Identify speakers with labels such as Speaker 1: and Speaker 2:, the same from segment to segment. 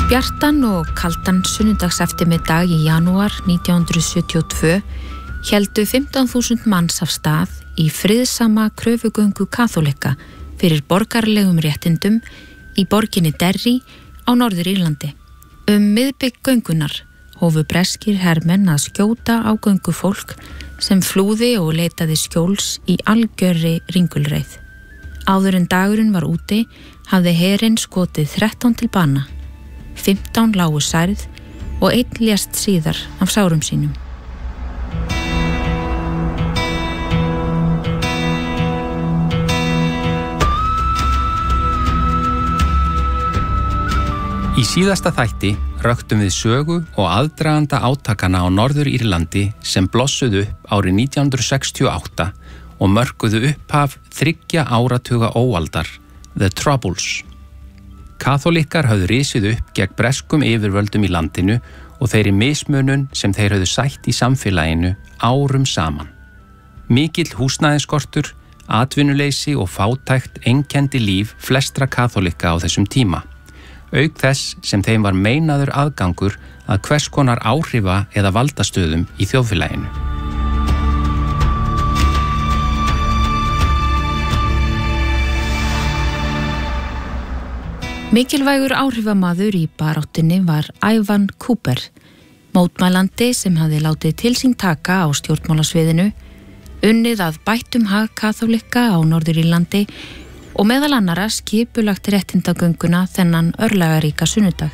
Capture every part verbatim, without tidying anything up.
Speaker 1: Bjartan og kaldan sunnudagseftirmiddag í janúar nítján hundruð sjötíu og tvö héldu fimmtán þúsund manns af stað í friðsama kröfugöngu kaþólika fyrir borgaralegum réttindum í borginni Derry á Norður-Írlandi. Um miðbik göngunar hófu breskir hermenn að skjóta á göngufólk sem flúði og leitaði skjóls í algjörri ringulreið. Áður en dagurinn var úti hafði herinn skotið þrettán til bana. fimmtán lágu særð og einn lést síðar af sárum sínum.
Speaker 2: Í síðasta þætti röktum við sögu og aðdraganda átakana á Norður-Írlandi sem blossuðu upp árið nítján hundruð sextíu og átta og mörkuðu upphaf þriggja áratuga óaldar, The Troubles. Kaþólikkar höfðu risið upp gegn breskum yfirvöldum í landinu og þeirri mismunun sem þeir höfðu sætt í samfélaginu árum saman. Mikill húsnæðisskortur, atvinnuleysi og fátækt einkenndi líf flestra kaþólikka á þessum tíma, auk þess sem þeim var meinaður aðgangur að hvers konar áhrifa eða valdastöðum í þjóðfélaginu.
Speaker 1: Mikilvægur áhrifamaður í baráttunni var Ivan Cooper, mótmælandi sem hafði látið til sín taka á stjórnmálasviðinu, unnið að bættum hag kaþólikka á Norður-Írlandi og meðal annara skipulagt réttindagönguna þennan örlagaríka sunnudag.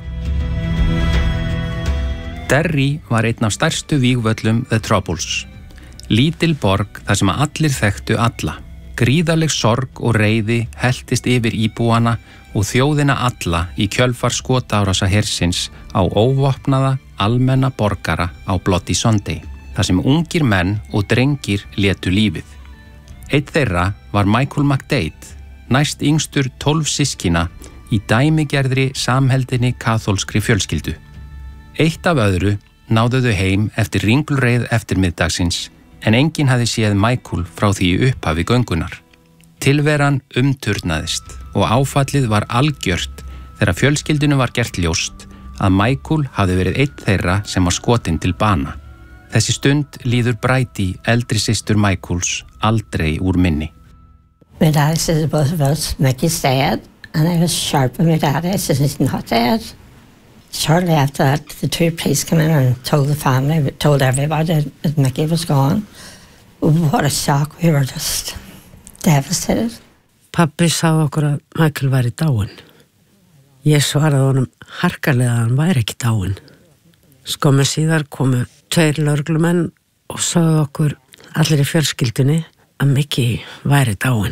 Speaker 2: Derry var einn af stærstu vígvöllum The Troubles. Lítil borg þar sem allir þekktu alla. Gríðarleg sorg og reiði helltist yfir íbúana og þjóðina alla í kjölfar skotárása hersins á óvopnaða almenna borgara á Bloody Sunday, þar sem ungir menn og drengir létu lífið. Einn þeirra var Michael McDade, næst yngstur tólf systkina í dæmigerðri samheldinni kaþólskri fjölskyldu. Eitt af öðru náðu þau heim eftir ringulreið eftirmiðdagsins, en enginn hafði séð Michael frá því í upphafi göngunar. Tilveran umturnaðist og áfallið var algjört þegar fjölskyldunum var gert ljóst að Michael hafði verið einn þeirra sem var skotinn til bana. Þessi stund líður Bridie, eldri systur Michaels, aldrei úr minni.
Speaker 3: My dad says both of us, Mickey's dead, and I was sharp with my dad. I said he's not dead. Shortly after that, the two police came in and told the family, told everybody that Mickey was gone. What a shock, we were just devastated.
Speaker 4: Pappi sá okkur að Michael væri dáinn. Ég svaraði honum harkalega að hann væri ekki dáinn. Skömmu síðar komu tveir lögreglumenn og sögðu okkur allir í fjölskyldunni að Mickey væri dáinn.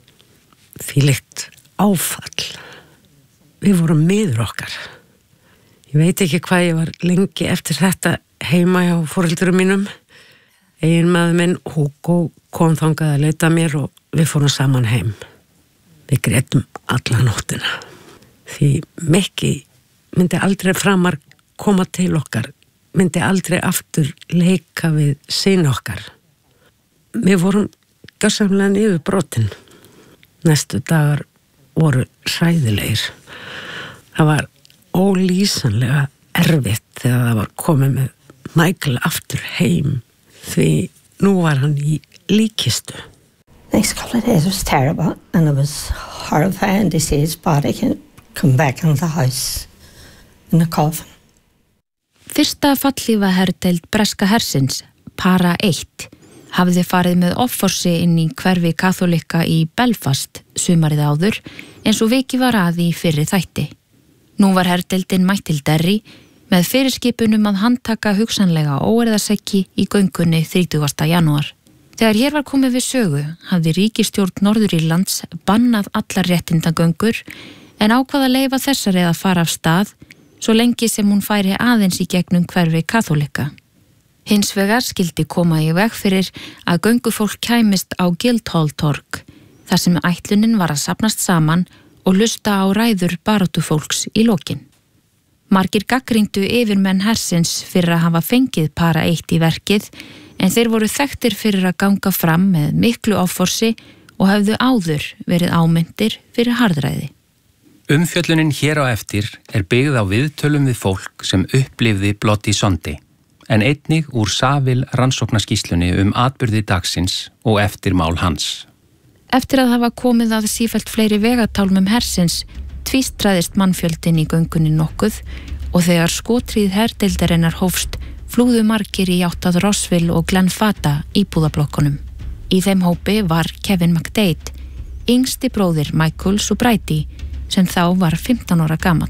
Speaker 4: Þvílíkt áfall. Við vorum miður okkar. Ég veit ekki hvað ég var lengi eftir þetta heima hjá foreldurum mínum. Eiginmaður minn Hugo kom þangað að leita mér og við fórum saman heim. Við grétum alla nóttina. Því Mickey myndi aldrei framar koma til okkar, myndi aldrei aftur leika við syni okkar. Við vorum gjörsamlega niður brotin. Næstu dagar voru hræðilegir. Það var ólýsanlega erfitt þegar það var komið með Michael aftur heim, því nú var hann í líkistu.
Speaker 3: Next couple of days was terrible, and it was horrifying to see his body come back into the house in a coffin.
Speaker 1: Fyrsta fallífa herdeild breska hersins, Para eitt, hafði farið með offorsi inn í hverfi kaþólikka í Belfast sumarið áður, eins og vikið var að í fyrri þætti. Nú var herdeildin mætt til Derry með fyrirskipunum að handtaka hugsanlega óeirðasekki í göngunni þrítugasta janúar. Þegar hér var komið við sögu hafði ríkisstjórn Norður-Írlands bannað allar réttindagöngur en ákvað að leyfa þessari að fara af stað svo lengi sem hún færi aðeins í gegnum hverfi kaþólikka. Hins vegar skildi koma í veg fyrir að göngufólk kæmist á Guildhall torg, þar sem ætlunin var að safnast saman og hlusta á ræður baráttufólks í lokin. Margir gagnrýndu yfirmenn hersins fyrir að hafa fengið Para eitt í verkið, en þeir voru þekktir fyrir að ganga fram með miklu offorsi og höfðu áður verið ámyndir fyrir harðræði.
Speaker 2: Umfjöllunin hér á eftir er byggð á viðtölum við fólk sem upplifði Bloody Sunday, en einnig úr Saville rannsóknarskýrslunni um atburði dagsins og eftirmál hans.
Speaker 1: Eftir að hafa komið að sífellt fleiri vegatálmum hersins, tvístraðist mannfjöldin í göngunni nokkuð og þegar skotríð herdeildarinnar hófst, flúðu margir í átt að Rossville og Glenfata íbúðablokkunum. Í þeim hópi var Kevin McDade, yngsti bróðir Michael Subrighty, sem þá var fimmtán ára gamall.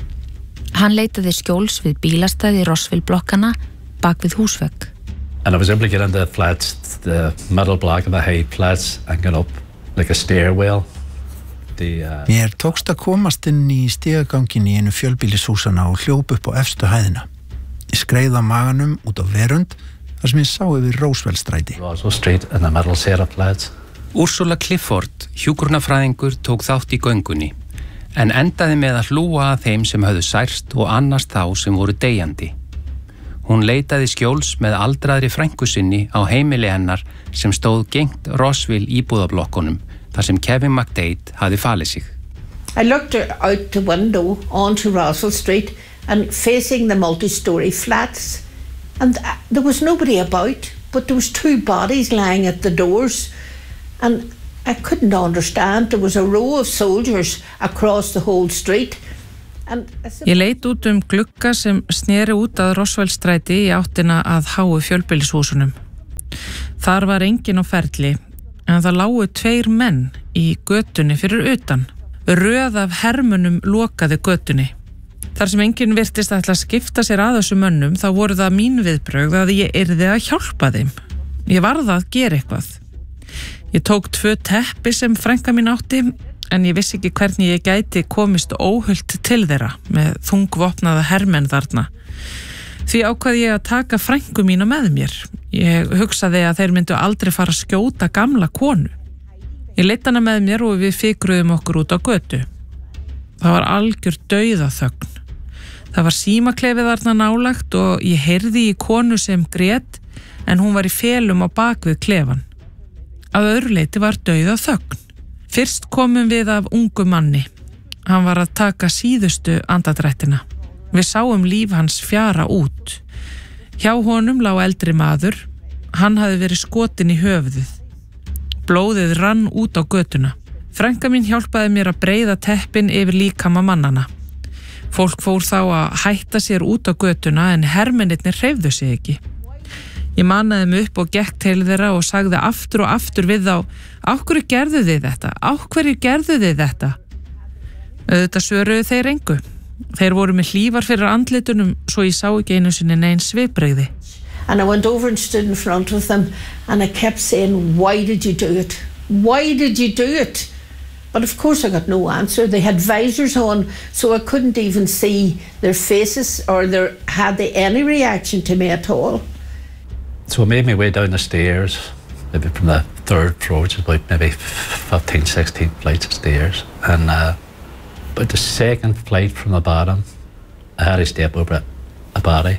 Speaker 1: Hann leitaði skjóls við bílastæði Rossville blokkana bak við húsvegg.
Speaker 5: And I was able to get into the flats, the middle block of the high flats and get up like a stairwell. The, uh...
Speaker 6: Mér tókst að komast inn í stigagangin í einu fjölbýlishúsana og hljóp upp á efstu hæðina. Ég skreið á maganum út á verund þar sem ég sá yfir Roosevelt stræti.
Speaker 5: Roosevelt Street in the middle set of flats.
Speaker 2: Ursula Clifford, hjúkrunarfræðingur, tók þátt í göngunni, en endaði með að hlúa að þeim sem höfðu særst og annars þá sem voru deyjandi. Hún leitaði skjóls með aldraðri frænku sinni á heimili hennar sem stóð gengt Rossville íbúðablokkunum, þar sem Kevin McDade hafði falið sig.
Speaker 7: I looked out the window onto Roosevelt Street and facing the multi-story flats, and there was nobody about, but there was two bodies lying at the doors, and I couldn't understand. There was a row of soldiers across the whole street.
Speaker 8: Ég leit út um glugga sem sneri út að Roosevelt stræti í áttina að háu fjölbýlishúsunum. Þar var enginn á ferli, en það lágu tveir menn í götunni fyrir utan. Röð af hermunum lokaði götunni. Þar sem enginn virtist ætla að skipta sér að þessu mönnum, þá voru það mín viðbrögð að ég yrði að hjálpa þeim. Ég varð að gera eitthvað. Ég tók tvö teppi sem frænka mín átti, en ég vissi ekki hvernig ég gæti komist óhult til þeirra með þungvopnaða hermenn þarna. Því ákvað ég að taka frænku mína með mér. Ég hugsaði að þeir myndu aldrei fara að skjóta gamla konu. Ég leitt hana með mér og við fikruðum okkur út á götu. Það var algjör dauðaþögn. Það var símaklefið þarna nálagt og ég heyrði í konu sem grét, en hún var í felum á bakvið klefan. Að öðru leyti var dauðaþögn. Fyrst komum við af ungu manni. Hann var að taka síðustu andadrættina. Við sáum líf hans fjara út. Hjá honum lá eldri maður. Hann hafði verið skotin í höfuðið. Blóðið rann út á götuna. Frænka mín hjálpaði mér að breiða teppin yfir líkama mannana. Fólk fór þá að hætta sér út á götuna en hermennirnir hreyfðu sig ekki. Ég mannaði mig upp og gekk til þeirra og sagði aftur og aftur við þá: "Á hverju gerðu þið þetta? Á hverju gerðu þið þetta?" Auðvitað svöruðu þeir engu. Þeir voru með hlífar fyrir andlitunum svo ég sá ekki einu sinni nein svipbrigði.
Speaker 7: And I went over and stood in front of them and I kept saying, "Why did you do it? Why did you do it?" But of course I got no answer. They had visors on, so I couldn't even see their faces or their, had they any reaction to me at all.
Speaker 5: So I made my way down the stairs, maybe from the third floor, which is about maybe fifteen, sixteen flights of stairs. And uh, about the second flight from the bottom, I had to step over a body.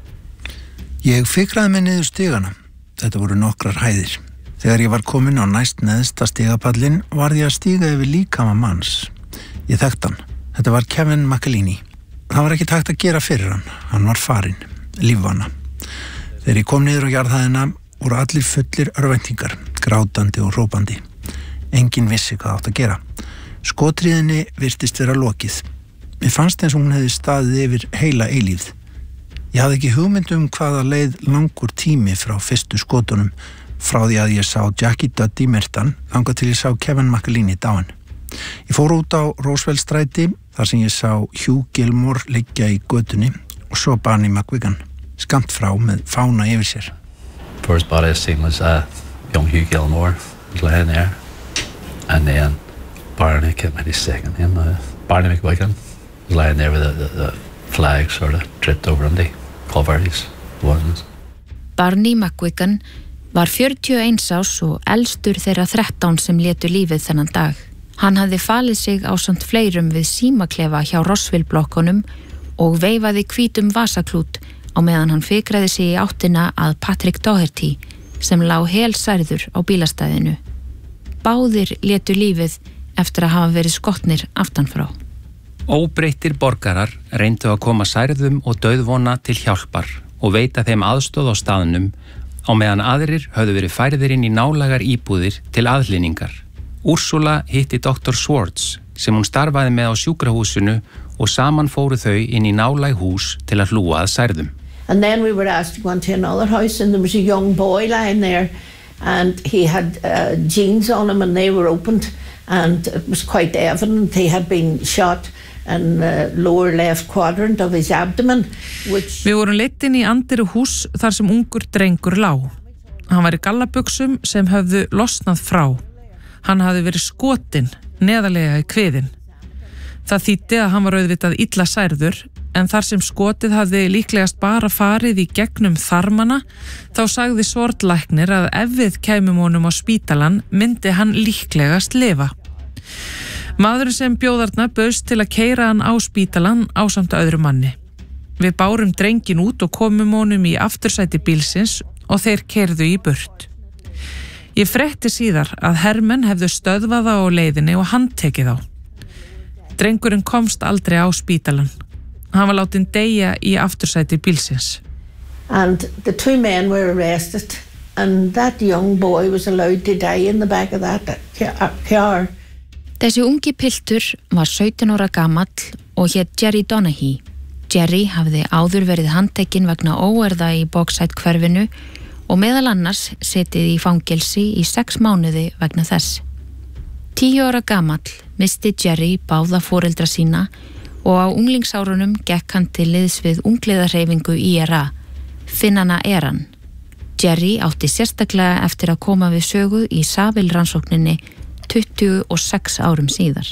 Speaker 6: Ég fikraði mig niður stigana. Þetta voru nokkrar hæðir. Þegar ég var komin á næst neðsta stigapallin varð ég að stíga yfir líkama manns. Ég þekkti hann. Þetta var Kevin McAleeny. Það var ekki takt að gera fyrir hann. Hann var farinn, lífvana. Þegar ég kom niður á jarðhæðina voru allir fullir örvæntingar, grátandi og hrópandi. Enginn vissi hvað átt að gera. Skotriðinni virtist vera lokið. Mér fannst eins og hún hefði staðið yfir heila eilífð. Ég hafði ekki hugmynd um hvaða leið langur tími frá fyrstu skotunum, frá því að ég sá Jackie Duddy myrtan, þangað til ég sá Kevin McAleeny dáinn. Ég fór út á Roosevelt stræti, þar sem ég sá Hugh Gilmore liggja í götunni og svo Barney McGuigan, skamt frá með fána yfir sér.
Speaker 5: First body I seen was uh, young Hugh Gilmore was laying there, and then Barney, I can't really second him, uh, Barney McGuigan was lying there with the, the, the flag sort of dripped over on the cover of his ones.
Speaker 1: Barney McGuigan var fjörutíu og eins árs og elstur þeirra þrettán sem létu lífið þennan dag. Hann hafði falið sig ásamt fleirum við símaklefa hjá Rossville blokkunum og veifaði hvítum vasaklút á meðan hann fikraði sig í áttina að Patrick Doherty sem lá helsærður á bílastæðinu. Báðir létu lífið eftir að hafa verið skotnir aftanfrá.
Speaker 2: Óbreyttir borgarar reyndu að koma særðum og dauðvona til hjálpar og veita þeim aðstóð á staðnum á meðan aðrir höfðu verið færðir inn í nálægar íbúðir til aðhlýningar. Úrsula hitti doktor Swartz sem hún starfaði með á sjúkrahúsinu og saman fóru þau inn í nálæg hús til að hlúa að særðum.
Speaker 7: And then we were asked to go into another house and there was a young boy lying there and he had uh, jeans on him and they were opened and it was quite evident he had been shot in the lower left quadrant of his abdomen. Which...
Speaker 8: Við vorum leitt inn í andiru hús þar sem ungur drengur lá. Hann var í gallabuxum sem höfðu losnað frá. Hann hafði verið skotinn neðarlega í kviðinn. Það þýddi að hann var auðvitað illa særður en þar sem skotið hafði líklegast bara farið í gegnum þarmana þá sagði Swartz-læknir að ef við kæmum honum á spítalan myndi hann líklegast lifa. Maðurinn sem bjóðarna bauðst til að keyra hann á spítalan ásamt öðru manni. Við bárum drengin út og komum honum í aftursæti bílsins og þeir keyrðu í burt. Ég frétti síðar að hermenn hefðu stöðvað á leiðinni og handtekið á. Drengurinn komst aldrei á spítalan. Hann var látin deyja í aftursæti bílsins.
Speaker 7: And the two men were arrested and that young boy was allowed to die in the back of that car.
Speaker 1: Þessi ungi piltur var sautján ára gamall og hét Jerry Donaghy. Jerry hafði áður verið handtekinn vegna óerða í Bogside hverfinu og meðal annars setið í fangelsi í sex mánuði vegna þess. Tíu ára gamall misti Jerry báða foreldra sína og á unglingsárunum gekk hann til liðs við ungliðarhreyfingu I R A, Finnana Eran. Jerry átti sérstaklega eftir að koma við sögu í Saville-rannsókninni tuttugu og sex árum síðar.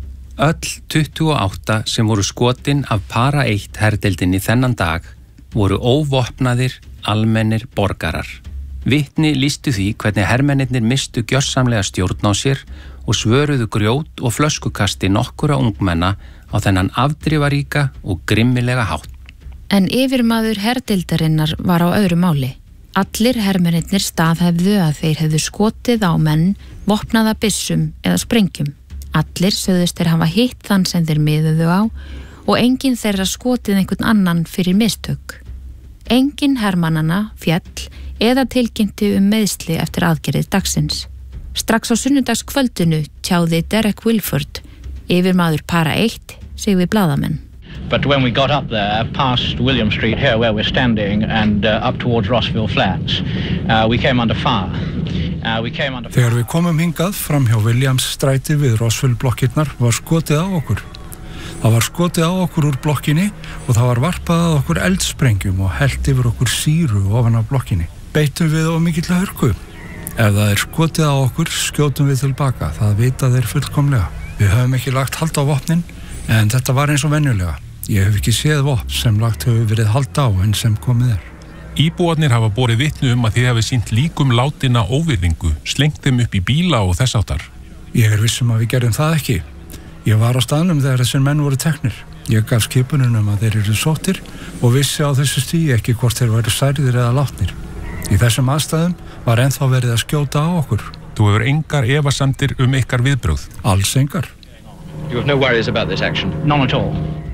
Speaker 2: Öll tuttugu og átta sem voru skotin af para eitt herdeildinni þennan dag voru óvopnaðir, almennir borgarar. Vitni lýstu því hvernig hermennirnir mistu gjörsamlega stjórn á sér og svöruðu grjót og flöskukasti nokkura ungmenna á þennan afdrifaríka og grimmilega hátt.
Speaker 1: En yfirmaður herdeildarinnar var á öðru máli. Allir hermennirnir staðhæfðu að þeir hefðu skotið á menn, vopnaða byssum eða sprengjum. Allir sögðust þeir hafa hitt þann sem þeir miðuðu á og enginn þeirra skotið einhvern annan fyrir mistök. Enginn hermannana fjall eða tilkynnti um meiðsli eftir aðgerðið dagsins. Strax á sunnudagskvöldinu tjáði Derek Wilford, yfirmaður para eitt, sig við blaðamenn.
Speaker 9: But when we got up there, past William Street here where we're standing and uh, up towards Rossville Flats, uh, we came under fire. Uh, we came under
Speaker 6: Þegar við komum hingað fram hjá Williams stræti við Rossville blokkirnar var skotið á okkur. Það var skotið á okkur úr blokkinni og það var varpað að okkur eldsprengjum og hellt yfir okkur sýru ofan af blokkinni. Beittum við á mikill hörku. Ef það er skotið á okkur, skjótum við tilbaka. Það vita þeir fullkomlega. Við höfum ekki lagt hald á vopnin, en þetta var eins og venjulega. Ég hef ekki séð vopn sem lagt hefur verið hald á en sem komið er.
Speaker 10: Íbúarnir hafa borið vitni um að þið hafi sýnt líkum látinna óvirðingu, slengt þeim upp í bíla og þess áttar.
Speaker 6: Ég er vissum að við gerum það ekki. Ég var á staðnum þegar þessir menn voru teknir. Ég gaf skipunum að þeir eru sóttir og vissi á þessu stíi ekki hvort þeir væru særðir eða látnir. Í þessum aðstæðum var ennþá verið að skjóta á okkur.
Speaker 10: Þú hefur engar efasemdir um ykkar viðbrögð?
Speaker 6: Alls engar.
Speaker 9: You have no worries about this action? None at all.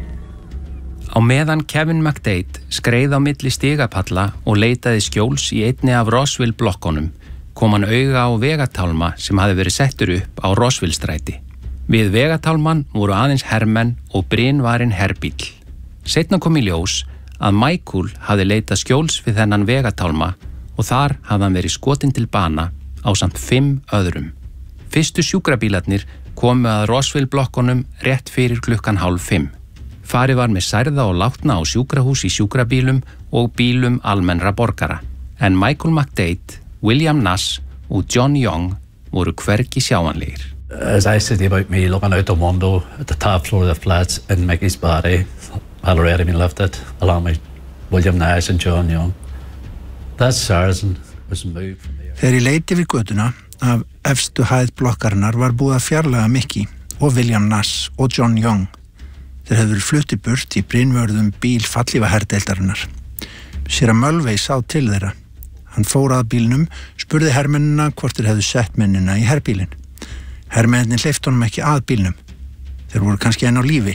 Speaker 2: Á meðan Kevin McDade skreið á milli stigapalla og leitaði skjóls í einni af Rossville blokkonum, kom hann auga á vegatálma sem hafi verið settur upp á Rossville stræti. Við vegatálman voru aðeins hermenn og brynvarinn herbíll. Seinna kom í ljós að Michael hafi leitað skjóls við þennan vegatálma og þar hafði hann verið skotinn til bana ásamt fimm öðrum. Fyrstu sjúkrabílarnir komu að Rossville blokkonum rétt fyrir klukkan hálf fimm. Farið var með særða og látna á sjúkrahús í sjúkrabílum og bílum almennra borgara. En Michael McDade, William Nass og John Young voru hvergi sjáanlegir.
Speaker 5: As I said about me looking out the window at the top floor of the flats in Mickey's body had already been lifted along with William Nash and John Young. That Saracen was moved from there.
Speaker 6: Þegar ég leiti við götuna af efstu hæð blokkarinnar var búið að fjarlæga Mickey og William Nass og John Young. Þeir hefðu verið flutti burt í brynvörðum bíl fallífa herdeildarinnar. Séra Mölvey sá til þeirra. Hann fór að bílnum, spurði hermennina hvort þeir hefðu sett mennina í herbílinn. Hermennin hleypti honum ekki að bílnum. Þeir voru kannski enn á lífi.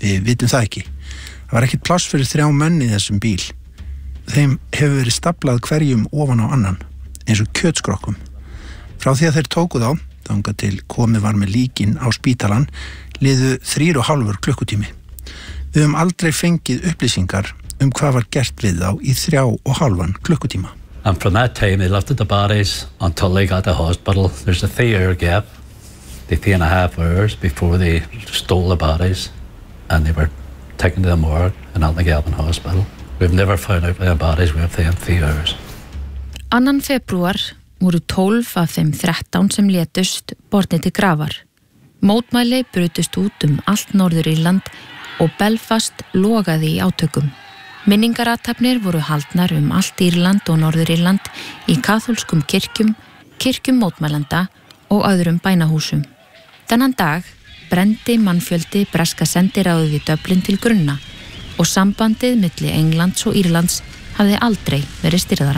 Speaker 6: Við vitum það ekki. Það var ekkert pláss fyrir þrjá menn í þessum bíl. Þeim hefur verið staplað hverjum ofan á annan, eins og kjötskrokkum. Frá því að þeir tóku þá, þangað til komið var með líkin á spítalan, liðu þrír og hálfur klukkutími. Við höfum aldrei fengið upplýsingar um hvað var gert við þá í þrjá og hálfan klukkutíma.
Speaker 5: And from that time they lifted the bodies until they got to the hospital. There's a three hour gap, the three and a half hours before they stole the bodies and they were taken to the morgue in Alnagelvin Hospital. We've never found out where the bodies were within three hours.
Speaker 1: Annan febrúar voru tólf af þeim þrettán sem létust bornir til grafar. Mótmæli brutust út um allt Norður-Írland og Belfast logaði í átökum. Minningarathafnir voru haldnar um allt Írland og Norður-Írland í kaþólskum kirkjum, kirkjum mótmælanda og öðrum bænahúsum. Þennan dag brendi mannfjöldi breska sendiráðið í Dublin til grunna og sambandið milli Englands og Írlands hafði aldrei verið styrðara.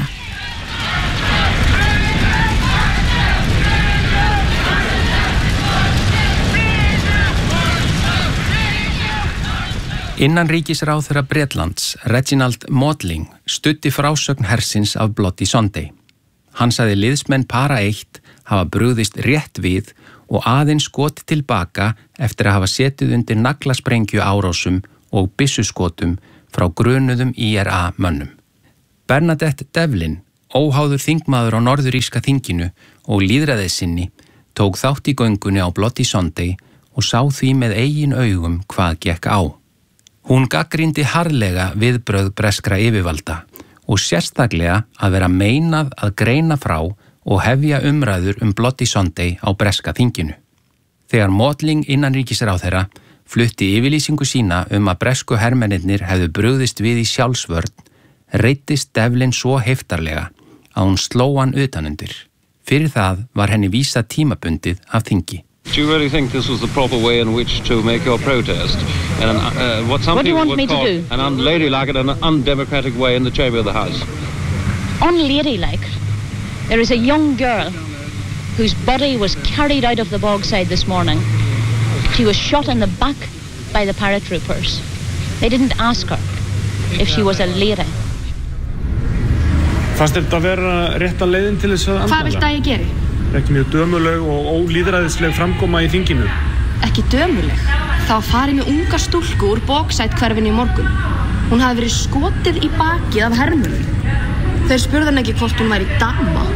Speaker 2: Innanríkisráðherra Bretlands, Reginald Modling, studdi frásögn hersins af Bloody Sunday. Hann sagði liðsmenn para eitt hafa brugðist rétt við og aðeins skot tilbaka eftir að hafa setið undir naglasprengju árásum og byssuskotum frá grunuðum I R A mönnum. Bernadette Devlin, óháður þingmaður á norðuríska þinginu og lýðræðissinni, tók þátt í göngunni á Bloody Sunday og sá því með eigin augum hvað gekk á. Hún gagnrýndi harðlega viðbrögð breskra yfirvalda og sérstaklega að vera meinað að greina frá og hefja umræður um Bloody Sunday á breska þinginu. Þegar Modling innanríkisráðherra flutti yfirlýsingu sína um að bresku hermennirnir hefðu brugðist við í sjálfsvörn, reiddist Devlin svo heftarlega að hún sló hann utanundir. Fyrir það var henni vísað tímabundið af þingi.
Speaker 11: Do you really think this was the proper way in which to make your protest? And uh, what some
Speaker 12: what do you
Speaker 11: people
Speaker 12: want me
Speaker 11: would call
Speaker 12: to do?
Speaker 11: an unladylike and an undemocratic way in the chamber of the House.
Speaker 12: Unladylike? There is a young girl whose body was carried out of the bogside this morning. She was shot in the back by the paratroopers. They didn't ask her if she was a lady.
Speaker 13: Fannst þetta að vera rétta leiðin til þess að andmæla?
Speaker 14: Hvað viltu að ég geri?
Speaker 13: Ekki mjög dömuleg og ólýðræðisleg framkoma í þinginu.
Speaker 14: Ekki dömuleg. Það var farið með unga stúlku úr bogside hverfinu í morgun. Hún hafði verið skotið í bakið af hermönnum. Þeir spurðu hann ekki hvort hún væri dama.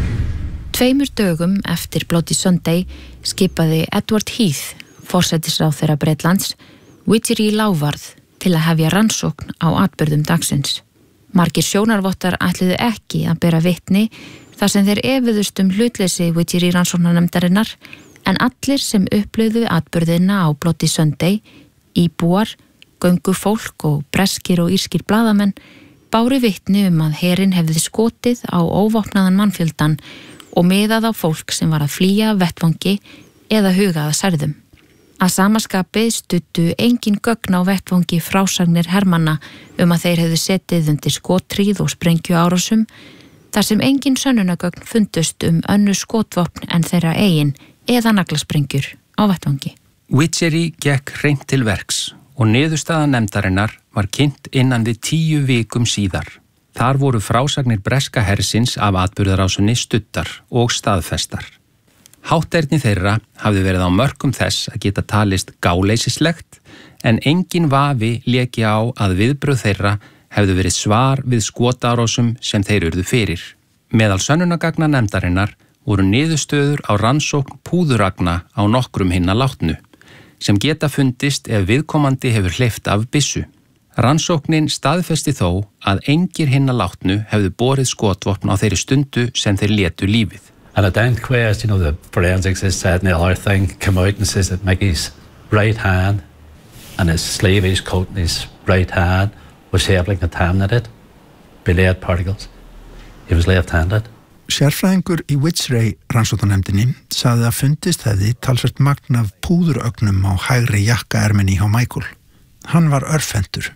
Speaker 1: Tveimur dögum eftir Bloody Sunday skipaði Edward Heath, forsætisráðherra Bretlands, Widgery Lávarð til að hefja rannsókn á atburðum dagsins. Margir sjónarvottar ætluðu ekki að bera vitni þar sem þeir efuðust um hlutleysi Widgery rannsóknarnefndarinnar, en allir sem upplöðu atburðina á Bloody Sunday, íbúar, göngufólk og breskir og írskir blaðamenn, báru vitni um að herinn hefði skotið á óvopnaðan mannfjöldan og miðað á fólk sem var að flýja vettvangi eða hugaða særðum. Að samaskapi stuttu engin gögn á vettvangi frásagnir hermanna um að þeir hefðu setið undir skottríð og sprengju árásum, þar sem engin sönnunagögn fundust um önnur skotvopn en þeirra eigin eða naglasprengjur á vettvangi.
Speaker 2: Widgery gekk hreint til verks og niðurstaða nefndarinnar var kynnt innan við tíu vikum síðar. Þar voru frásagnir breska hersins af atburðarásunni stuttar og staðfestar. Hátterni þeirra hafði verið á mörkum þess að geta talist gáleysislegt, en engin vafi léki á að viðbrögð þeirra hefðu verið svar við skotárásum sem þeir urðu fyrir. Meðal sönnunagagna nefndarinnar voru niðurstöður á rannsókn púðuragna á nokkrum hinna látnu, sem geta fundist ef viðkomandi hefur hleypt af byssu. Rannsóknin staðfesti þó að engir hinna látnu hefðu borið skotvopn á þeirri stundu sem þeir létu lífið.
Speaker 5: And at the inquest, you know, the forensics has said and the other thing come out and says that Mickey's right hand and his sleeve, his coat and his right hand was heavily contaminated by lead particles. He was left-handed.
Speaker 6: Sérfræðingur í Widgery rannsóknarnefndinni sagði að fundist hefði talsvert magn af púðurögnum á hægri jakkaerminni hjá Michael. Hann var örfendur.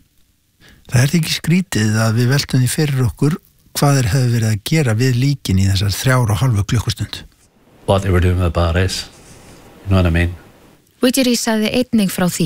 Speaker 6: Það er ekki skrítið að við veltum því fyrir okkur hvað þeir hefðu verið að gera við líkin í þessar þrjár og halvu klukkustund.
Speaker 5: What they were doing with the bodies, you know what I mean?
Speaker 1: Widgery sagði einnig frá því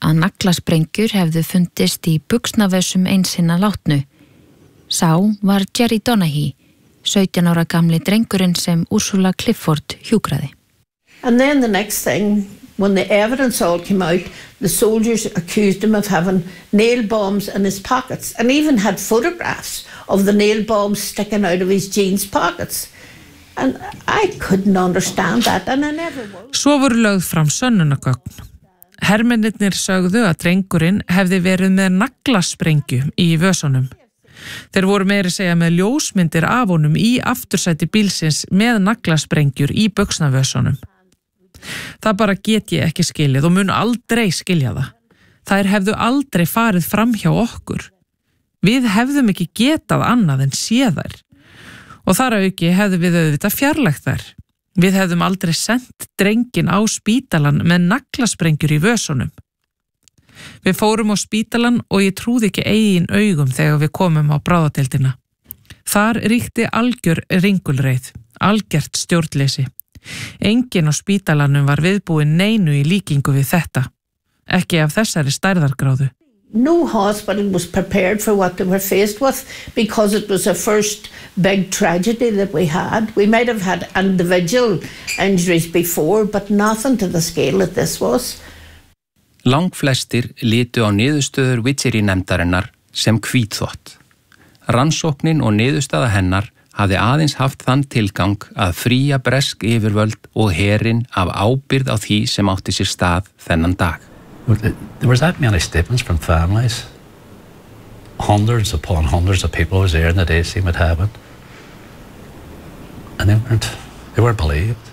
Speaker 1: að naglasprengjur hefðu fundist í buxnavössum eins hinna látnu. Sá var Jerry Donaghy, sautján ára gamli drengurinn sem Ursula Clifford hjúkraði.
Speaker 7: And then the next thing, when the evidence all came out, the soldiers accused him of having nail bombs in his pockets and even had photographs of the nail bombs sticking out of his jeans pockets. And I couldn't understand that and I never will.
Speaker 8: Svo voru lögð fram sönnunargögn. Hermennirnir sögðu að drengurinn hefði verið með naglasprengju í vösunum. Þeir voru meiri segja með ljósmyndir af honum í aftursæti bílsins með naglasprengjur í buxnavösunum. Það bara get ég ekki skilið og mun aldrei skilja það. Þær hefðu aldrei farið fram hjá okkur. Við hefðum ekki getað annað en séð þær. Og þar að auki hefðu við auðvitað fjarlægt þær. Við hefðum aldrei sendt drengin á spítalan með naglasprengjur í vösunum. Við fórum á spítalan og ég trúði ekki eigin augum þegar við komum á bráðadeildina. Þar ríkti algjör ringulreið, algjört stjórnleysi. Enginn á spítalanum var viðbúin neinu í líkingu við þetta, ekki af þessari stærðargráðu.
Speaker 7: No hospital was prepared for what they were faced with because it was the first big tragedy that we had. We might have had individual injuries before, but nothing to the scale that this was.
Speaker 2: Langflestir litu á niðurstöður Witchery-nefndarinnar sem hvítþvott. Rannsóknin og niðurstaða hennar hafði aðeins haft þann tilgang að fría bresk yfirvöld og herinn af ábyrgð á því sem átti sér stað þennan dag.
Speaker 5: There was that many statements from families. Hundreds upon hundreds of people was there in the day seeing what happened. And they weren't, they weren't believed.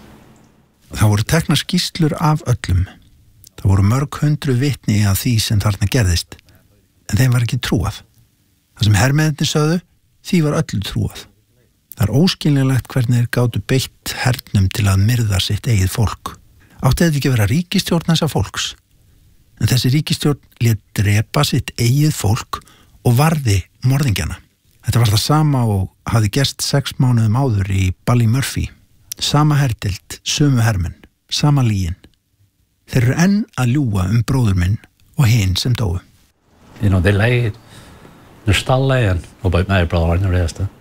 Speaker 6: Það voru teknar skýrslur af öllum. Það voru mörg hundru vitni að því sem þarna gerðist, en þeim var ekki trúað. Það sem hermennirnir sögðu, því var öllu trúað. Það er óskiljanlegt hvernig þeir gátu beitt hernum til að myrða sitt eigið fólk. Átti þetta ekki að vera ríkisstjórn þessa fólks? En þessi ríkisstjórn lét drepa sitt eigið fólk og varði morðingjana. Þetta var það sama og hafði gerst sex mánuðum áður í Ballymurphy. Sama herdeild, sömu hermenn, sama lygin. Þeir eru enn að ljúga um bróður minn og hinn sem dóu.
Speaker 5: You know, they lied. They're still lying about my brother and the rest of it.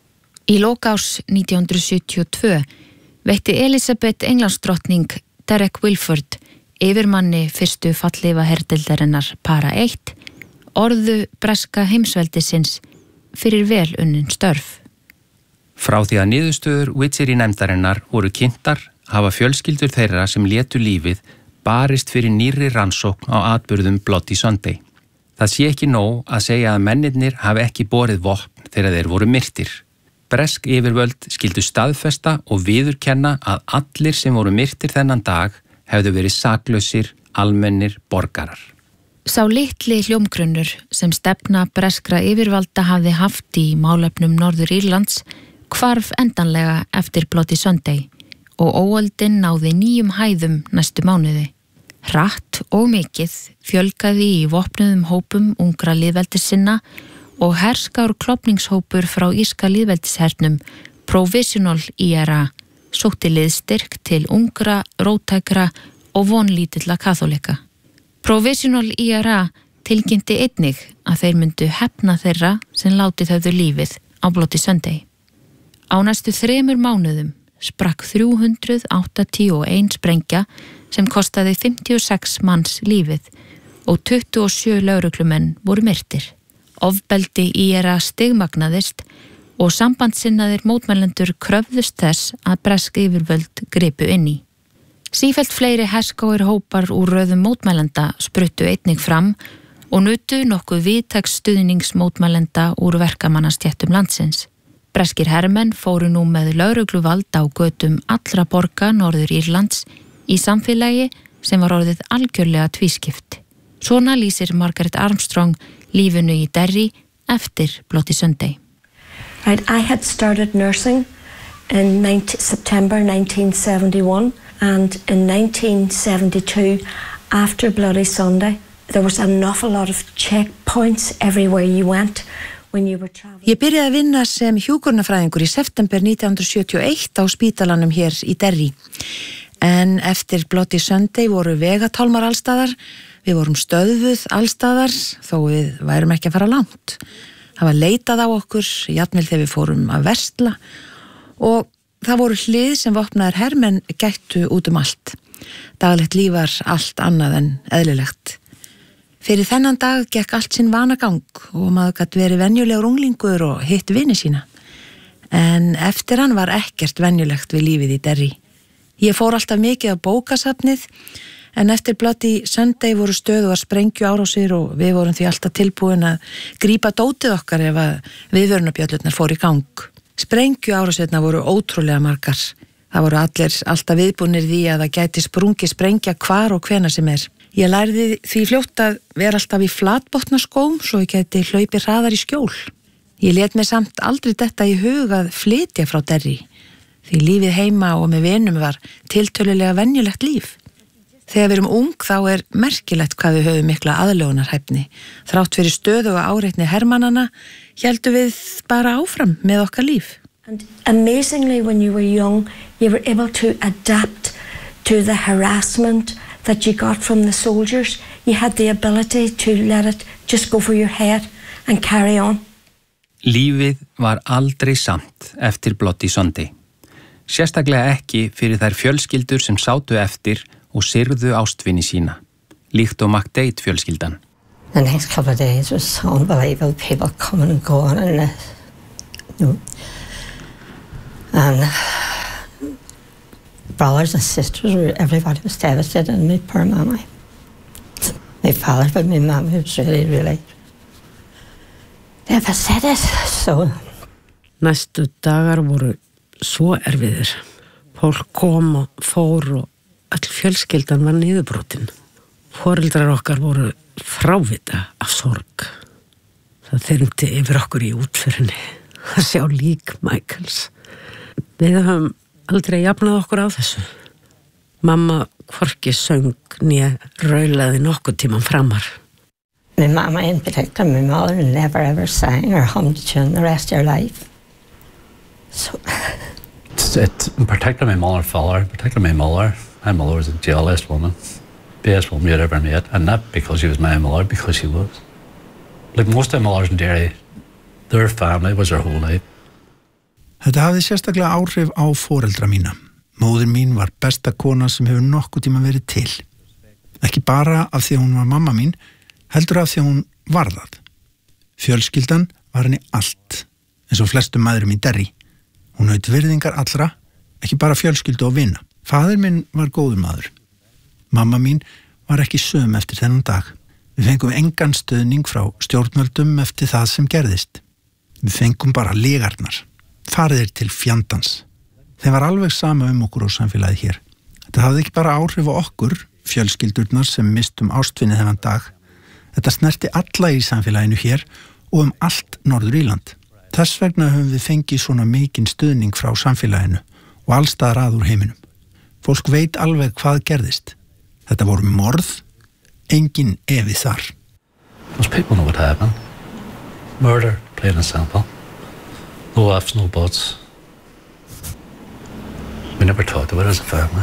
Speaker 1: Í lok árs nítján hundruð sjötíu og tvö veitti Elizabeth Englandsdrottning Derek Wilford yfirmanni fyrstu fallífa herdeildarinnar para eitt orðu breska heimsveldisins fyrir vel unnin störf.
Speaker 2: Frá því að niðurstöður Witchery-nefndarinnar voru kynntar hafa fjölskyldur þeirra sem létu lífið barist fyrir nýrri rannsókn á atburðum Bloody Sunday. Það sé ekki nóg að segja að mennirnir hafi ekki borið vopn þegar þeir voru myrtir. Bresk yfirvöld skildu staðfesta og viðurkenna að allir sem voru myrtir þennan dag hefðu verið saklausir, almennir borgarar.
Speaker 1: Sá litli hljómgrunnur sem stefna breskra yfirvalda hafði haft í málefnum Norður Írlands hvarf endanlega eftir Bloody Sunday og óöldin náði nýjum hæðum næstu mánuði. Hratt og mikið fjölgaði í vopnuðum hópum ungra lýðveldissinna og herskár klopningshópur frá írska lýðveldishernum Provisional I R A sótti liðstyrk til ungra, róttækra og vonlítilla kaþólika. Provisional I R A tilkynnti einnig að þeir myndu hefna þeirra sem látið höfðu lífið á Bloody Sunday. Á næstu þremur mánuðum sprakk þrjú hundruð áttatíu og ein sprengja sem kostaði fimmtíu og sex manns lífið og tuttugu og sjö lögreglumenn voru myrtir. Ofbeldi I R A stigmagnaðist og sambandsinnaðir mótmælendur kröfðust þess að bresk yfirvöld gripu inn í. Sífellt fleiri herskáir hópar úr röðum mótmælenda spruttu einnig fram og nutu nokkuð víðtæks stuðnings mótmælenda úr verkamannastjættum landsins. Breskir hermenn fóru nú með lögregluvald á götum allra borga Norður Írlands í samfélagi sem var orðið algjörlega tvískipt. Svona lýsir Margaret Armstrong lífinu í Derry eftir Bloody Sunday.
Speaker 15: Right, I had started nursing in September nineteen seventy-one and in nineteen seventy-two after Bloody Sunday there was an awful lot of checkpoints everywhere you went.
Speaker 16: Ég byrjaði að vinna sem hjúkrunarfræðingur í september nítján hundruð sjötíu og eitt á spítalanum hér í Derry. En eftir Bloody Sunday voru vegatálmar allstaðar. Við vorum stöðvuð allstaðar þó við værum ekki að fara langt. Það var leitað á okkur, jafnvel þegar við fórum að versla og það voru hlið sem vopnaðir hermenn gættu út um allt. Daglegt líf var allt annað en eðlilegt. Fyrir þennan dag gekk allt sinn vanagang og maður gat verið venjulegur unglingur og hitt vini sína. En eftir hann var ekkert venjulegt við lífið í Derry. Ég fór alltaf mikið á bókasafnið, en eftir Bloody Sunday voru stöðu að sprengju árásir og við vorum því alltaf tilbúin að grípa dótið okkar ef að viðvörunarbjöllurnar fór í gang. Sprengju árásirna voru ótrúlega margar. Það voru allir alltaf viðbúnir því að það gæti sprungi sprengja hvar og hvena sem er. Ég lærði því fljótt að vera alltaf í flatbotnaskóm svo ég gæti hlaupi hraðar í skjól. Ég lét mig samt aldrei detta í hug að flytja frá Derry, því lífið heima og með vinum var tiltölulega venjulegt líf. Þegar við erum ung þá er merkilegt hvað við höfum mikla aðlögunarhæfni. Þrátt fyrir stöðu og áreitni hermannana héldum við bara áfram með okkar líf.
Speaker 15: And amazingly, when you were young, you were able to adapt to the harassment that you got from the soldiers. You had the ability to let it just go for your head and carry on.
Speaker 2: Lífið var aldrei samt eftir Bloody Sunday. Sérstaklega ekki fyrir þær fjölskyldur sem sátu eftir og syrgðu ástvini sína, líkt og McDade fjölskyldan.
Speaker 3: The next couple of days was unbelievable, people coming and going, and, uh, you know, and brothers and sisters, everybody was devastated, and my poor mama, my father, but my mama was really, really devastated, so.
Speaker 4: Næstu dagar voru svo erfiðir. Fólk kom og fór og all fjölskyldan var niðurbrotin. Foreldrar okkar voru frávita af sorg. Það þyrmdi yfir okkur í útförinni að sjá lík Michaels. Við höfum aldrei jafnað okkur á þessu. Mamma hvorki söng né raulaði nokkuð tíman framar.
Speaker 3: My mama in particular, my mother never ever sang or hummed a tune the rest of her life. So
Speaker 5: it's, it's in particular my mother and father, particularly my mother. My mother was a jealous woman, best woman you'd ever met, and not because she was my mother, because she was. Like most of the mothers in Derry, their family was their whole life.
Speaker 6: Þetta hafði sérstaklega áhrif á foreldra mína. Móðir mín var besta kona sem hefur nokkuð tíma verið til. Ekki bara af því að hún var mamma mín, heldur af því að hún var það. Fjölskyldan var henni allt, eins og flestum maðurum í Derry. Hún naut virðingar allra, ekki bara fjölskyldu og vina. Faðir minn var góður maður. Mamma mín var ekki söm eftir þennan dag. Við fengum engan stöðning frá stjórnvöldum eftir það sem gerðist. Við fengum bara legarnar. Fariðir til fjandans. Þeim var alveg sama um okkur og samfélagið hér. Þetta hafði ekki bara áhrif á okkur, fjölskyldurnar sem mistum ástvinni þennan dag. Þetta snerti alla í samfélaginu hér og um allt Norður Írland. Þess vegna höfum við fengið svona mikinn stöðning frá samfélaginu og allstaðar að úr heiminum. Fólk veit alveg hvað gerðist. Þetta voru morð, engin efi þar.
Speaker 5: Most people know what happened. Murder, plain and simple. No ifs, no buts. We never talked about it as a family.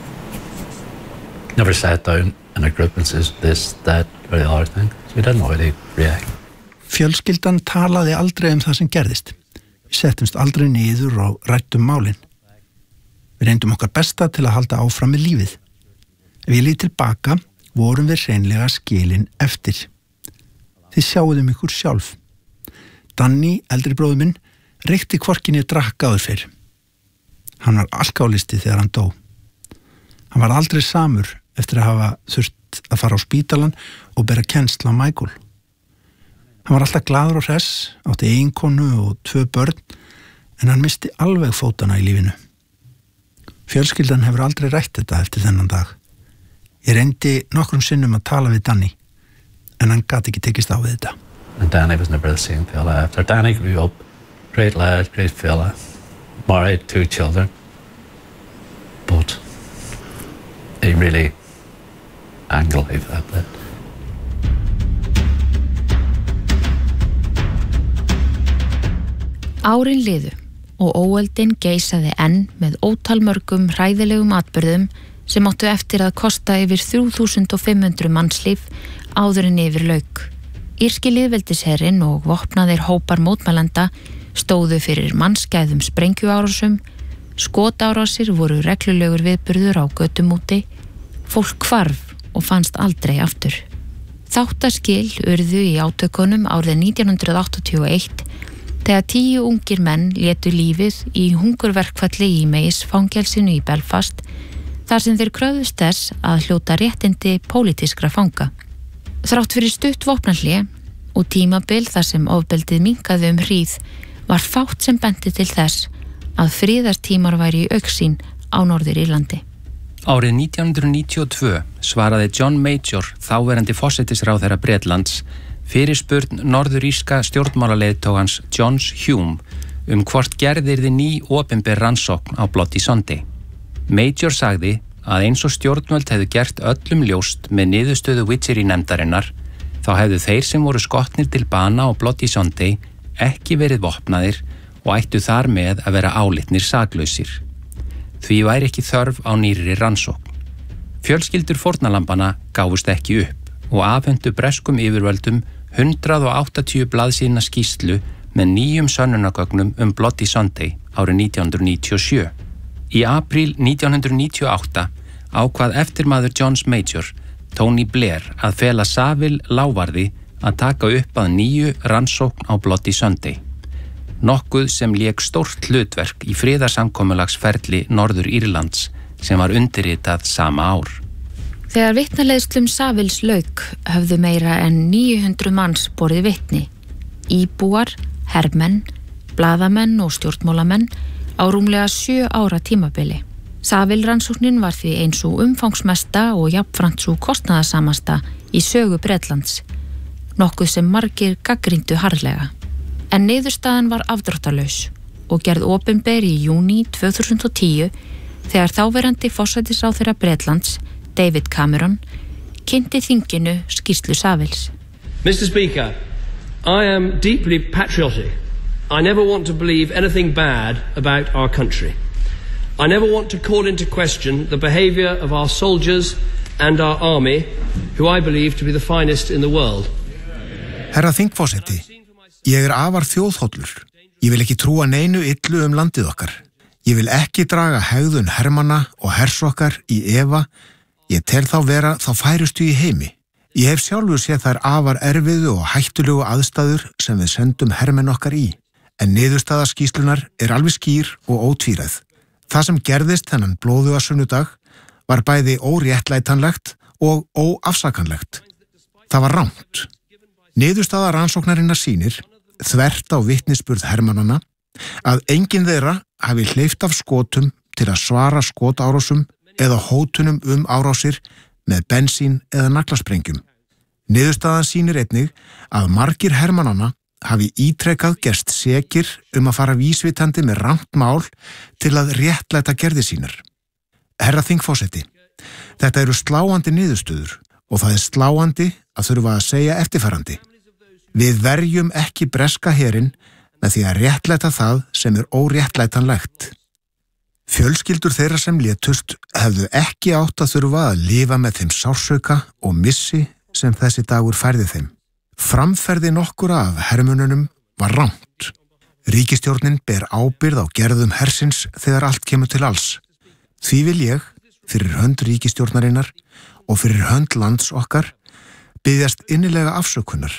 Speaker 5: Never sat down in a group and says this, that, or the other thing. So we didn't know how to react.
Speaker 6: Fjölskyldan talaði aldrei um það sem gerðist. Við settumst aldrei niður og rættum málin. Við reyndum okkar besta til að halda áfram með lífið. Ef ég lít tilbaka, vorum við hreinlega skilin eftir. Þið sjáuðum ykkur sjálf. Danny, eldri bróður minn, reykti hvorkinni drakk áður fyrr. Hann var alkohólisti þegar hann dó. Hann var aldrei samur eftir að hafa þurft að fara á spítalan og bera kennsl á Michael. Hann var alltaf glaður og hress, átti eiginkonu og tvö börn, en hann misti alveg fótana í lífinu. Fjölskyldan hefur aldrei rætt þetta eftir þennan dag. Ég reyndi nokkrum sinnum að tala við Danny, en hann gat ekki tekist á við þetta.
Speaker 5: And Danny was never the same fella after. Danny grew up, great lad, great fella, married, two children, but he really angled life at that.
Speaker 1: Árin liðu og óöldin geisaði enn með ótalmörgum hræðilegum atburðum sem áttu eftir að kosta yfir þrjú þúsund fimm hundruð mannslíf áður en yfir lauk. Írski lýðveldisherinn og vopnaðir hópar mótmælenda stóðu fyrir mannskæðum sprengjuárásum, skotárásir voru reglulegur viðburður á götum úti, fólk hvarf og fannst aldrei aftur. Þáttaskil urðu í átökunum árið nítján hundrað áttatíu og eitt þegar tíu ungir menn létu lífið í hungurverkfalli í Mays-fangelsinu í Belfast þar sem þeir kröfðust þess að hljóta réttindi pólitískra fanga. Þrátt fyrir stutt vopnahlé og tímabil þar sem ofbeldið minnkaði um hríð var fátt sem benti til þess að friðartímar væri í augsýn á Norður-Írlandi.
Speaker 2: Árið nítján hundrað níutíu og tvö svaraði John Major, þáverandi forsætisráðherra Bretlands, fyrirspurn norður-írska stjórnmálaleiðtogans Johns Hume um hvort gerðirði ný opinber rannsókn á Bloody Sunday. Major sagði að eins og stjórnvöld hefðu gert öllum ljóst með niðurstöðu Witchery-nefndarinnar, þá hefðu þeir sem voru skotnir til bana á Bloody Sunday ekki verið vopnaðir og ættu þar með að vera álitnir saklausir. Því væri ekki þörf á nýrri rannsókn. Fjölskyldur fórnarlambana gáfust ekki upp og afhentu breskum yfirvöldum hundrað áttatíu blaðsíðna skýrslu með nýjum sönnunargögnum um Bloody Sunday árið nítján hundrað níutíu og sjö. Í apríl nítján hundrað níutíu og átta ákvað eftirmaður Johns Major, Tony Blair, að fela Saville lávarði að taka upp að nýju rannsókn á Bloody Sunday. Nokkuð sem lék stórt hlutverk í friðarsamkomulagsferli Norður-Írlands sem var undirritað sama ár.
Speaker 1: Þegar vitnaleiðslum Savills lauk höfðu meira en níu hundruð manns borið vitni. Íbúar, hermenn, blaðamenn og stjórnmálamenn á rúmlega sjö ára tímabili. Saville-rannsóknin var því eins og umfangsmesta og jafnframt svo kostnaðarsamasta í sögu Bretlands, nokkuð sem margir gagnrýndu harðlega. En niðurstaðan var afdráttarlaus og gerð opinber í júní tvö þúsund og tíu þegar þáverandi forsætisráðherra Bretlands, David Cameron, kynnti þinginu skýrslu Savills.
Speaker 17: Mister Speaker, I am deeply patriotic. I never want to believe anything bad about our country. I never want to call into question the behaviour of our soldiers and our army, who I believe to be the finest in the world.
Speaker 6: Herra þingforseti, ég er afar þjóðhollur. Ég vil ekki trúa neinu illu um landið okkar. Ég vil ekki draga hegðun hermanna og hersokkar í efa. Ég tel þá vera þá færustu í heimi. Ég hef sjálfur séð þær afar erfiðu og hættulegu aðstæður sem við sendum hermenn okkar í. En niðurstaða skýrslunar er alveg skýr og ótvíræð. Það sem gerðist þennan blóðuga sunnudag var bæði óréttlætanlegt og óafsakanlegt. Það var rangt. Niðurstaða rannsóknarinnar sýnir, þvert á vitnisburð hermannana, að enginn þeirra hafi hleypt af skotum til að svara skotárásum eða hótunum um árásir með bensín eða naglasprengjum. Niðurstaðan sýnir einnig að margir hermannana hafi ítrekað gerst sekir um að fara vísvitandi með rangt mál til að réttlæta gerði sínar. Herra þingforseti, þetta eru sláandi niðurstöður og það er sláandi að þurfa að segja eftirfarandi. Við verjum ekki breska herinn með því að réttlæta það sem er óréttlætanlegt. Fjölskyldur þeirra sem létust hefðu ekki átt að þurfa að lifa með þeim sársauka og missi sem þessi dagur færði þeim. Framferði nokkura af hermununum var rangt. Ríkisstjórnin ber ábyrgð á gerðum hersins þegar allt kemur til alls. Því vil ég, fyrir hönd ríkisstjórnarinnar og fyrir hönd lands okkar, biðjast innilega afsökunar.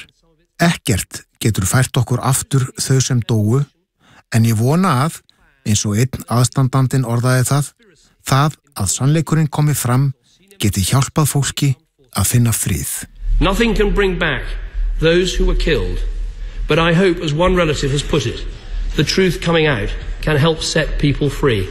Speaker 6: Ekkert getur fært okkur aftur þau sem dóu, en ég vona að, eins og einn aðstandandinn orðaði það, það að sannleikurinn komi fram geti hjálpað fólki að finna frið.
Speaker 17: Nothing can bring back those who were killed, but I hope, as one relative has put it, the truth coming out can help set people free.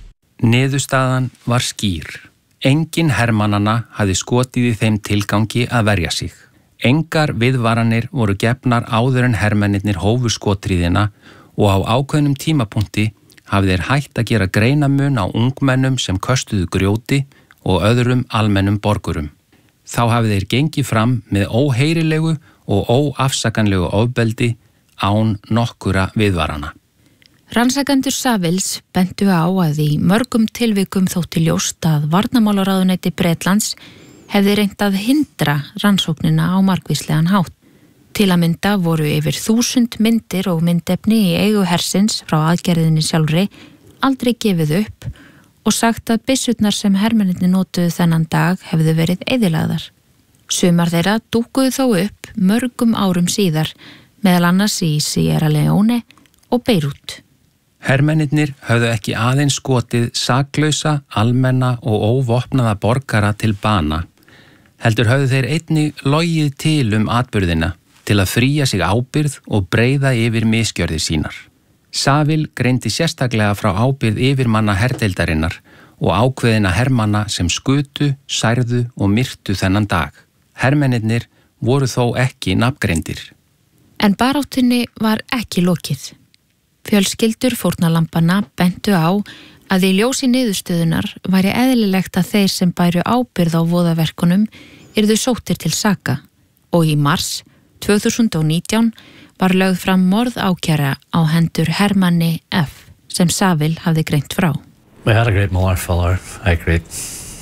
Speaker 2: Niðurstaðan var skýr. Engin hermannana hafði skotið í þeim tilgangi að verja sig. Engar viðvaranir voru gefnar áður en hermennirnir hófu skotriðina og á ákveðnum tímapunkti hafði þeir hætt að gera greinamun á ungmennum sem köstuðu grjóti og öðrum almennum borgurum. Þá hafði þeir gengið fram með óheyrilegu og óafsakanlegu ofbeldi án nokkura viðvarana.
Speaker 1: Rannsakendur Savils bentu á að í mörgum tilvikum þótti ljóst að varnarmálaráðuneyti Bretlands hefði reynt að hindra rannsóknina á margvíslegan hátt. Til að mynda voru yfir þúsund myndir og myndefni í eigu hersins frá aðgerðinni sjálfri aldrei gefið upp og sagt að byssurnar sem hermennirnir notuðu þennan dag hefðu verið eyðilagðar. Sumar þeirra dúkkuðu þó upp mörgum árum síðar, meðal annars í Sierra Leone og Beirut.
Speaker 2: Hermennirnir höfðu ekki aðeins skotið saklausa, almenna og óvopnaða borgara til bana. Heldur höfðu þeir einnig logið til um atburðina til að fría sig ábyrgð og breiða yfir misgjörðir sínar. Saville greindi sérstaklega frá ábyrgð yfirmanna herdeildarinnar og ákveðina hermanna sem skutu, særðu og myrtu þennan dag. Hermennirnir voru þó ekki nafngreindir.
Speaker 1: En baráttunni var ekki lokið. Fjölskyldur fórnarlambanna bentu á að í ljósi niðurstöðunar væri eðlilegt að þeir sem bæru ábyrgð á voðaverkunum yrðu sóttir til saka og í mars tvö þúsund og nítján var lögð fram morðákæra á hendur Hermanni F. sem Saville hafði greint frá.
Speaker 5: We had a great mother, father, I had great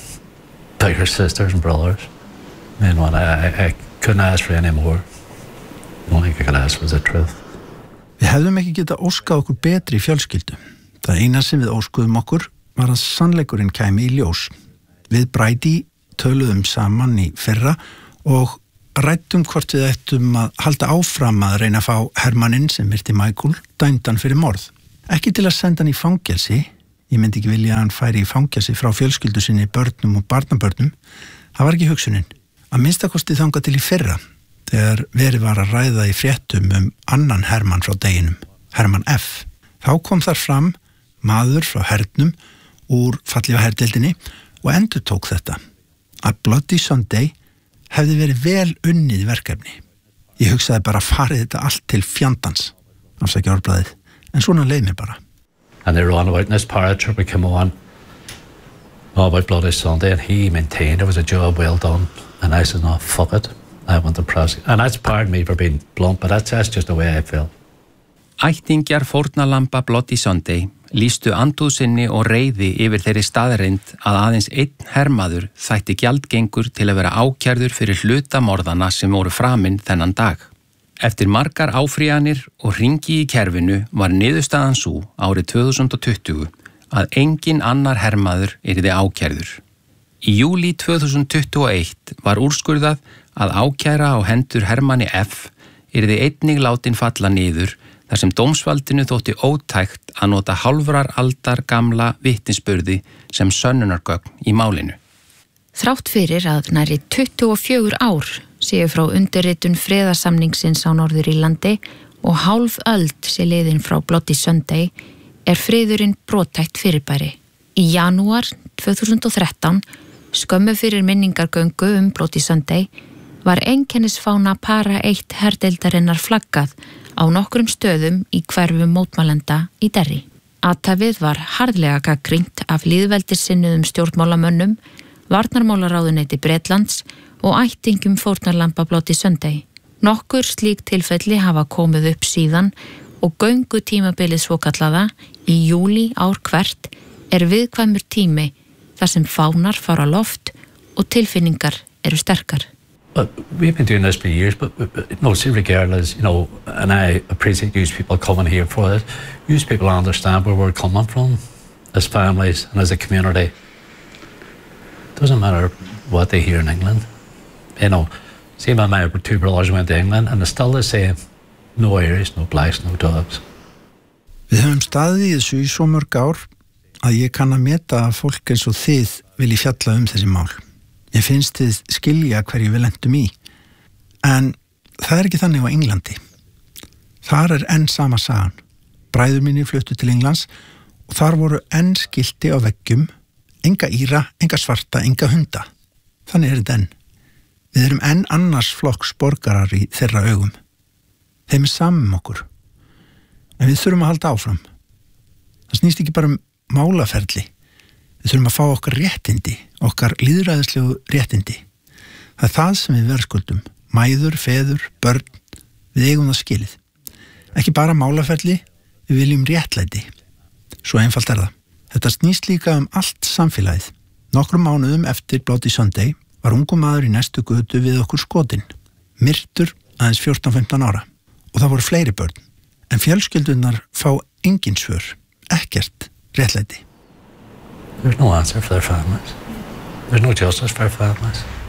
Speaker 5: bigger sisters and brothers. I mean, I, I, I couldn't ask for any more. The only thing I could ask was the truth.
Speaker 6: Við hefðum ekki geta óskað okkur betri fjölskyldu. Það eina sem við óskuðum okkur var að sannleikurinn kæmi í ljós. Við Brady töluðum saman í fyrra og rættum hvort við ættum að halda áfram að reyna að fá Hermanninn sem myrti Michael dæmdan fyrir morð. Ekki til að senda hann í fangelsi, ég myndi ekki vilja að hann færi í fangelsi frá fjölskyldu sinni, börnum og barnabörnum. Það var ekki hugsunin. Að minnstakosti þangað til í fyrra, þegar verið var að ræða í fréttum um annan Hermann frá deginum, Hermann F. Þá kom þar fram maður frá hernum úr fallífa herdeildinni og endur tók þetta, að Bloody Sunday hefði verið vel unnið verkefni. Ég hugsaði bara að farið þetta allt til fjandans, afsækja orðblaðið, en svona leið mér bara.
Speaker 5: And they ran about, and this paratrooper came on all about Bloody Sunday, and he maintained it was a job well done, and I said, no, fuck it, I want to prosecute. And that's pardon me for being blunt, but that's, that's just the way I feel.
Speaker 2: Ættingjar fórnarlamba Bloody Sunday lýstu andúð sinni og reiði yfir þeirri staðreind að aðeins einn hermaður þætti gjaldgengur til að vera ákærður fyrir hlutamorðana sem voru framinn þennan dag. Eftir margar áfríjanir og hringi í kerfinu var niðurstaðan sú árið tvö þúsund og tuttugu að engin annar hermaður yrði ákærður. Í júlí tvö þúsund tuttugu og eitt var úrskurðað að ákæra á hendur Hermanni F. yrði einnig látin falla niður þar sem dómsvaldinu þótti ótækt að nota hálfrar aldar gamla vitnisburði sem sönnunargögn í málinu.
Speaker 1: Þrátt fyrir að nærri tuttugu og fjögur ár séu frá undirritun friðarsamningsins á Norður-Írlandi og hálf öld sé liðin frá Bloody Sunday er friðurinn brothætt fyrirbæri. Í janúar tvö þúsund og þrettán, skömmu fyrir minningargöngu um Bloody Sunday, var einkennisfána para eitt herdeildarinnar flaggað á nokkrum stöðum í hverfum mótmælenda í Derry. Athæfið var harðlega gagnrýnt af lýðveldissinnuðum stjórnmálamönnum, varnarmálaráðuneyti Bretlands og ættingum fórnarlamba Bloody Sunday. Nokkur slík tilfelli hafa komið upp síðan og göngutímabilið svokallaða í júlí ár hvert er viðkvæmur tími þar sem fánar fara loft og tilfinningar eru sterkar.
Speaker 5: But we've been doing this for years, but, but, but no, see, regardless, you know, and I appreciate you people coming here for this. You people understand where we're coming from as families and as a community. It doesn't matter what they hear in England. You know, see, my, my two brothers went to England and it's still the same. No Irish, no blacks, no dogs.
Speaker 6: Við höfum staðið í þessu í svo mörg ár að ég kann að meta að fólk eins og þið vilji fjalla um þessi mál. Ég finnst þið skilja hverju við lentum í. En það er ekki þannig á Englandi. Þar er enn sama sagan. Bræður mínir fluttu til Englands og þar voru enn skilti á veggjum, enga íra, enga svarta, enga hunda. Þannig er þetta enn. Við erum enn annars flokks borgarar í þeirra augum. Þeim er samum okkur. En við þurfum að halda áfram. Það snýst ekki bara um málaferli. Við þurfum að fá okkar réttindi, okkar lýðræðislegu réttindi. Það er það sem við verðskuldum. Mæður, feður, börn, við eigum það skilið. Ekki bara málaferli, Við viljum réttlæti. Svo einfalt er það. Þetta snýst líka um allt samfélagið. Nokkrum mánuðum eftir Bloody Sunday var ungu maður í næstu götu við okkur skotinn. Myrtur aðeins fjórtán fimmtán ára. Og það voru fleiri börn. En fjölskyldunar fá engin svör. Ekkert réttlæti.
Speaker 5: There's no answer for their families. There's no justice for their families.